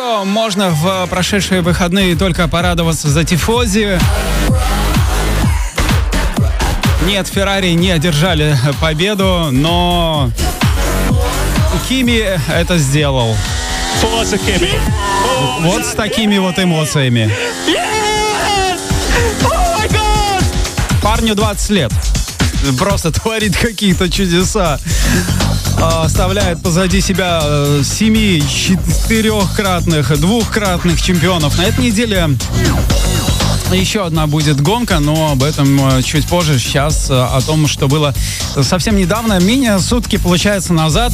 что можно в прошедшие выходные только порадоваться за тифози. Нет, Феррари не одержали победу, но Кими это сделал. Вот с такими вот эмоциями. Парню 20 лет. Просто творит какие-то чудеса. Оставляет позади себя 7 4-кратных, 2-кратных чемпионов. На этой неделе еще одна будет гонка, но об этом чуть позже. Сейчас о том, что было совсем недавно. Сутки, получается, назад.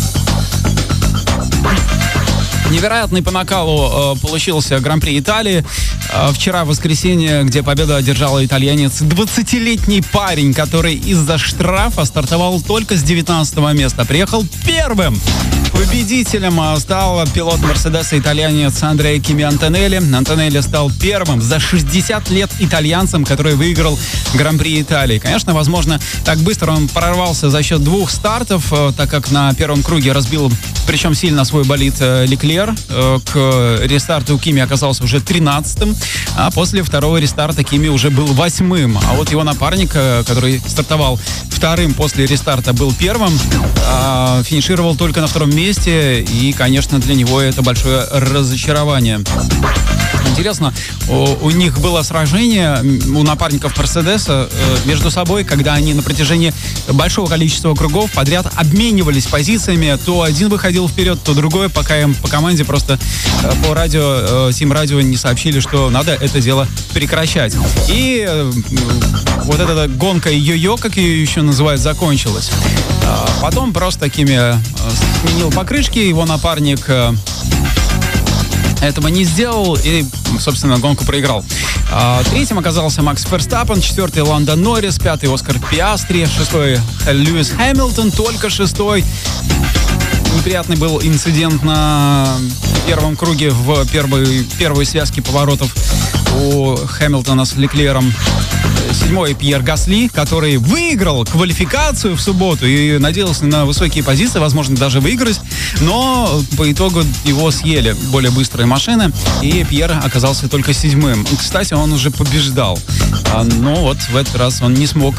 Невероятный по накалу получился Гран-при Италии. Вчера, в воскресенье, где победу одержал итальянец, 20-летний парень, который из-за штрафа стартовал только с 19-го места. Приехал первым. Победителем стал пилот Мерседеса итальянец Андреа Кими Антонелли. Антонелли стал первым за 60 лет итальянцем, который выиграл Гран-при Италии. Конечно, возможно, так быстро он прорвался за счет 2 стартов, так как на первом круге разбил, причем сильно, свой болид Леклер. К рестарту Кими оказался уже 13-м, а после второго рестарта Кими уже был 8-м. А вот его напарник, который стартовал вторым после рестарта, был первым, финишировал только на втором месте, и, конечно, для него это большое разочарование. Интересно, у них было сражение, у напарников Мерседеса между собой, когда они на протяжении большого количества кругов подряд обменивались позициями. То один выходил вперед, то другой, пока им по команде просто по радио, Сим-радио не сообщили, что надо это дело прекращать. И вот эта гонка йо-йо, как ее еще называют, закончилась. Потом просто Кими сменил покрышки, его напарник этого не сделал и, собственно, гонку проиграл. Третьим оказался Макс Ферстаппен, 4-й Ландо Норрис, 5-й Оскар Пиастри, 6-й Льюис Хэмилтон, только 6-й. Неприятный был инцидент на первом круге в первой связке поворотов у Хэмилтона с Леклером. 7-й Пьер Гасли, который выиграл квалификацию в субботу и надеялся на высокие позиции, возможно, даже выиграть, но по итогу его съели более быстрые машины, и Пьер оказался только 7-м. Кстати, он уже побеждал, но вот в этот раз он не смог